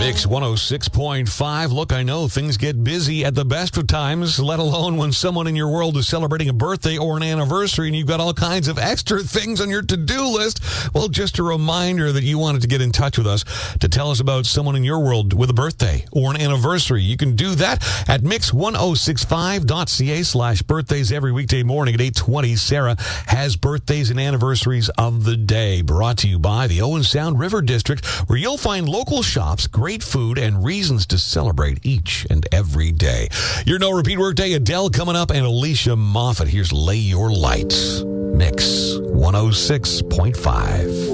Mix 106.5. Look, I know things get busy at the best of times, let alone when someone in your world is celebrating a birthday or an anniversary and you've got all kinds of extra things on your to-do list. Well, just a reminder that you wanted to get in touch with us to tell us about someone in your world with a birthday or an anniversary. You can do that at mix1065.ca/birthdays every weekday morning at 8:20. Sarah has birthdays and anniversaries of the day. Brought to you by the Owen Sound River District, where you'll find local shops, great food, and reasons to celebrate each and every day. Your No Repeat Workday, Adele coming up, and Alicia Moffat. Here's Lay Your Lights. Mix 106.5.